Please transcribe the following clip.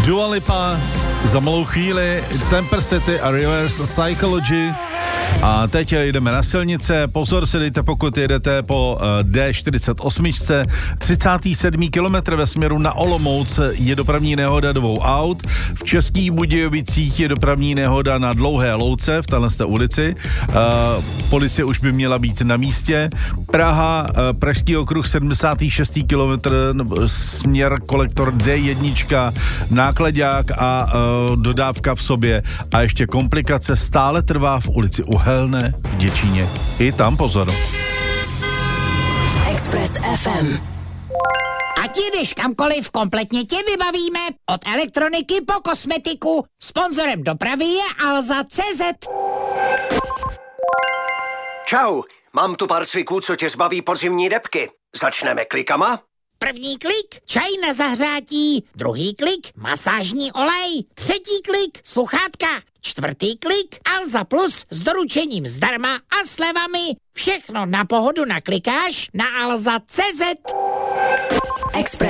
Dua Lipa, za malou chvíli Temper City a Reverse Psychology. A teď jdeme na silnice. Pozor si dejte, pokud jedete po D48, 37. kilometr ve směru na Olomouc je dopravní nehoda 2 aut. V Českých Budějovicích je dopravní nehoda na Dlouhé louce v této ulici. Policie už by měla být na místě. Praha, Pražský okruh 76. kilometr, směr kolektor D1, nákladák a dodávka v sobě. A ještě komplikace stále trvá v ulici Uhelné v Děčíně. I tam pozor. Express FM. Ať jdeš kamkoliv, kompletně tě vybavíme. Od elektroniky po kosmetiku. Sponzorem dopravy je Alza.cz. Čau, mám tu pár cviků, co tě zbaví podzimní debky. Začneme klikama? První klik, čaj na zahřátí. Druhý klik, masážní olej. Třetí klik, sluchátka. Čtvrtý klik, Alza Plus s doručením zdarma a slevami. Všechno na pohodu naklikáš na Alza.cz. Express